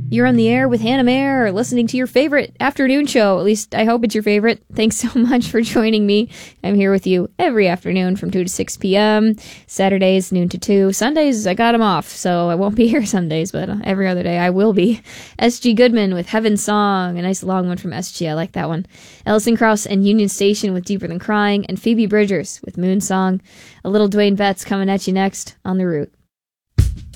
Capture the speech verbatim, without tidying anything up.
You're on the air with Hannah Mayer, listening to your favorite afternoon show. At least I hope it's your favorite. Thanks so much for joining me. I'm here with you every afternoon from two to six p.m. Saturdays, noon to two. Sundays, I got them off, so I won't be here Sundays, but every other day I will be. S G Goodman with Heaven's Song, a nice long one from S G. I like that one. Ellison Krauss and Union Station with Deeper Than Crying, and Phoebe Bridgers with Moon Song. A little Dwayne Betts coming at you next on The Root.